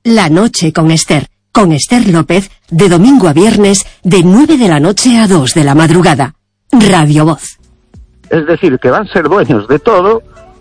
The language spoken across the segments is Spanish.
La noche con Esther López, de domingo a viernes, de 9 de la noche a 2 de la madrugada. Radio Voz. Es decir, que van a ser dueños de todo,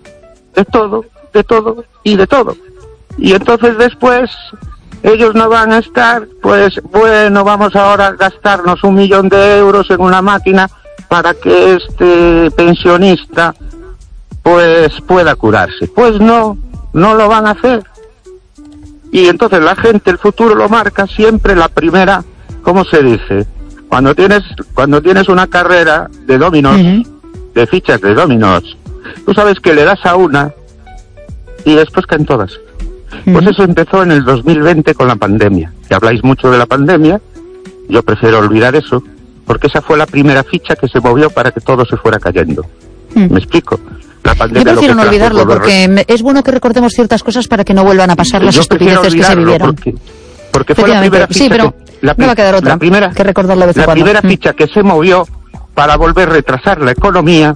y de todo. Y entonces después ellos no van a estar, pues bueno, vamos ahora a gastarnos 1 millón de euros en una máquina para que este pensionista pues pueda curarse. Pues no lo van a hacer. Y entonces la gente, el futuro lo marca siempre la primera, ¿cómo se dice? Cuando tienes una carrera de dominos, de fichas de dominos, tú sabes que le das a una y después caen todas. Pues eso empezó en el 2020 con la pandemia. Si habláis mucho de la pandemia, yo prefiero olvidar eso, porque esa fue la primera ficha que se movió para que todo se fuera cayendo. ¿Me explico? La pandemia, yo prefiero no olvidarlo, porque es bueno que recordemos ciertas cosas para que no vuelvan a pasar las estupideces que se vivieron. Porque fue la primera ficha. Sí, pero no va a quedar otra que recordarlo de vez en cuando. La primera ficha que se movió para volver a retrasar la economía,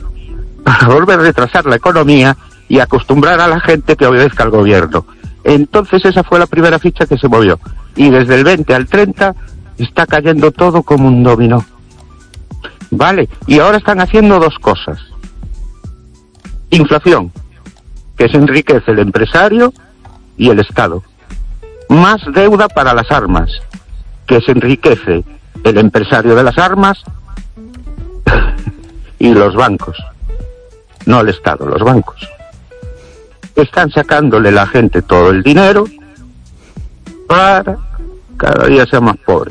y acostumbrar a la gente que obedezca al gobierno. Entonces esa fue la primera ficha que se movió. Y desde el 20 al 30 está cayendo todo como un dominó. ¿Vale? Y ahora están haciendo dos cosas. Inflación, que se enriquece el empresario y el Estado. Más deuda para las armas, que se enriquece el empresario de las armas y los bancos. No el Estado, los bancos. Están sacándole la gente todo el dinero para cada día ser más pobres.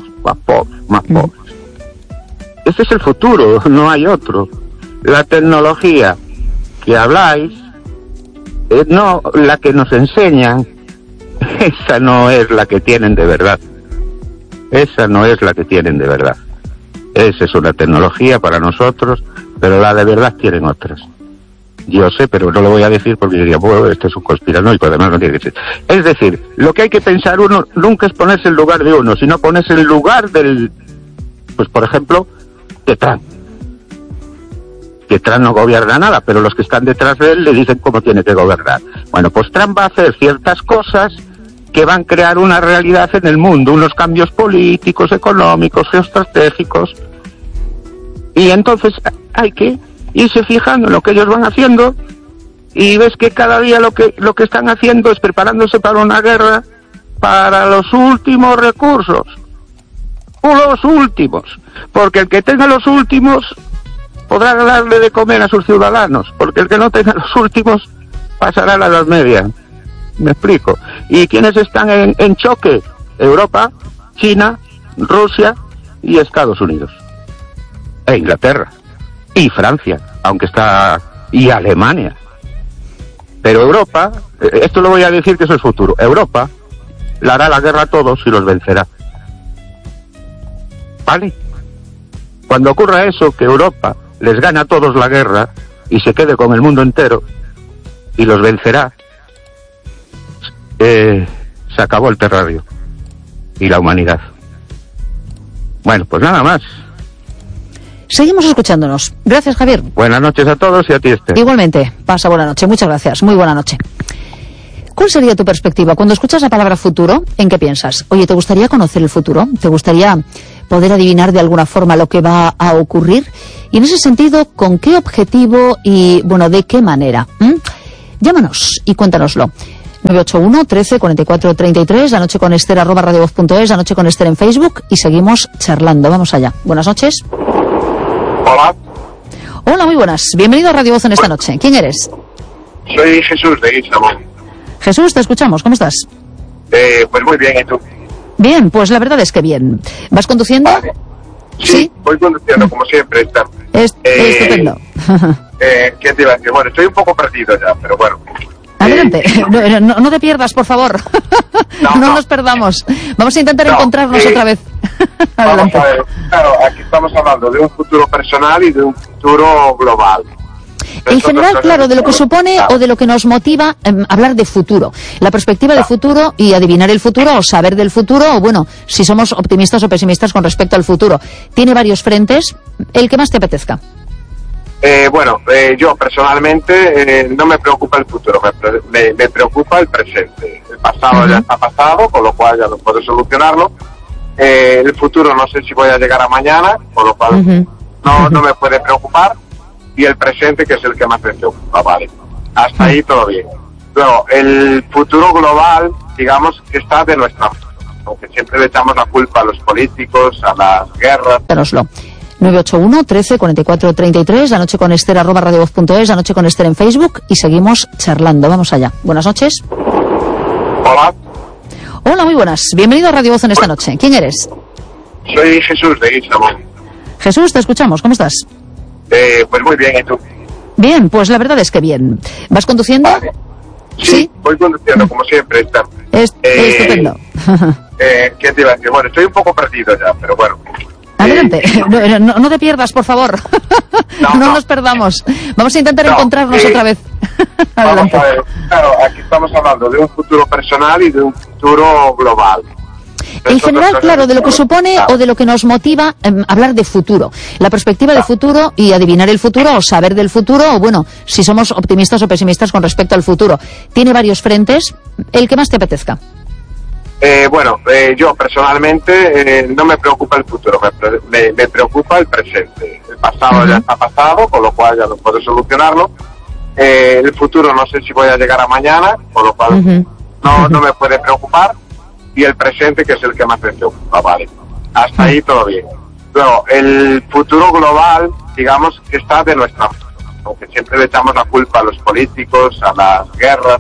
Este es el futuro, no hay otro. La tecnología que habláis, no la que nos enseñan, esa no es la que tienen de verdad. Esa es una tecnología para nosotros, pero la de verdad tienen otras. Yo sé, pero no lo voy a decir porque diría, bueno, este es un conspiranoico, además no tiene que ser. Es decir, lo que hay que pensar uno nunca es ponerse en lugar de uno, sino ponerse en lugar del, pues por ejemplo, de Trump. Que Trump no gobierna nada, pero los que están detrás de él le dicen cómo tiene que gobernar. Bueno, pues Trump va a hacer ciertas cosas que van a crear una realidad en el mundo, unos cambios políticos, económicos, geoestratégicos. Y entonces hay que irse fijando en lo que ellos van haciendo y ves que cada día lo que están haciendo es preparándose para una guerra, para los últimos recursos. Los últimos. Porque el que tenga los últimos podrá darle de comer a sus ciudadanos, porque el que no tenga los últimos pasará a la Edad Media. ¿Me explico? ¿Y quiénes están en choque? Europa, China, Rusia y Estados Unidos. E Inglaterra. Y Francia, aunque está... y Alemania. Pero Europa, esto lo voy a decir que eso es futuro, Europa le hará la guerra a todos y los vencerá. ¿Vale? Cuando ocurra eso, que Europa les gane a todos la guerra y se quede con el mundo entero y los vencerá, se acabó el terrario y la humanidad. Bueno, pues nada más. Seguimos escuchándonos. Gracias, Javier. Buenas noches a todos y a ti, Esther. Igualmente. Pasa buena noche. Muchas gracias. Muy buena noche. ¿Cuál sería tu perspectiva? Cuando escuchas la palabra futuro, ¿en qué piensas? Oye, ¿te gustaría conocer el futuro? ¿Te gustaría poder adivinar de alguna forma lo que va a ocurrir? Y en ese sentido, ¿con qué objetivo y, bueno, de qué manera? Llámanos y cuéntanoslo. 981 13 44 33, la noche con Esther @radiovoz.es, la noche con Esther en Facebook, y seguimos charlando. Vamos allá. Buenas noches. Hola. Hola, muy buenas. Bienvenido a Radio Voz en esta noche. ¿Quién eres? Soy Jesús de Guistamón. Jesús, te escuchamos. ¿Cómo estás? Pues muy bien, ¿y tú? Bien, pues la verdad es que bien. ¿Vas conduciendo? Vale. Sí, voy conduciendo como siempre. Estupendo. ¿Qué te iba a decir? Bueno, estoy un poco perdido ya, pero bueno. Adelante, no te pierdas, por favor. No nos perdamos. Vamos a intentar encontrarnos otra vez. Vamos a ver, claro, aquí estamos hablando de un futuro personal y de un futuro global. En general, claro, de lo que supone o de lo que nos motiva hablar de futuro. La perspectiva de futuro y adivinar el futuro o saber del futuro, o bueno, si somos optimistas o pesimistas con respecto al futuro. Tiene varios frentes, el que más te apetezca. Yo personalmente no me preocupa el futuro, me preocupa el presente. El pasado ya está pasado, con lo cual ya no puedo solucionarlo. El futuro no sé si voy a llegar a mañana, con lo cual no me puede preocupar. Y el presente, que es el que más me preocupa, ¿vale? Hasta ahí todo bien. Luego, el futuro global, digamos, que está de nuestra mano, aunque siempre le echamos la culpa a los políticos, a las guerras. Cuéntanoslo. 981 13 44 33, la noche con Esther @radiovoz.es, la noche con Esther en Facebook, y seguimos charlando. Vamos allá. Buenas noches. Hola. Hola, muy buenas. Bienvenido a Radio Voz en esta noche. ¿Quién eres? Soy Jesús de Guistamón. Jesús, te escuchamos. ¿Cómo estás? Pues muy bien, ¿y tú? Bien, pues la verdad es que bien. ¿Vas conduciendo? Vale. Sí, voy conduciendo, como siempre. Estupendo. ¿Qué te iba a decir? Bueno, estoy un poco perdido ya, pero bueno. Adelante, no te pierdas, por favor. No nos perdamos. Vamos a intentar encontrarnos otra vez. Adelante. Vamos a ver, claro, aquí estamos hablando de un futuro personal y de un futuro global. En general, claro, de lo que supone o de lo que nos motiva hablar de futuro. La perspectiva de futuro y adivinar el futuro o saber del futuro, o bueno, si somos optimistas o pesimistas con respecto al futuro. Tiene varios frentes, el que más te apetezca. Yo personalmente no me preocupa el futuro, me preocupa el presente. El pasado ya está pasado, con lo cual ya no puedo solucionarlo. El futuro no sé si voy a llegar a mañana, con lo cual no me puede preocupar. Y el presente, que es el que más me preocupa, ¿vale? Hasta ahí todo bien. Luego, el futuro global, digamos, que está de nuestra mano, aunque siempre le echamos la culpa a los políticos, a las guerras.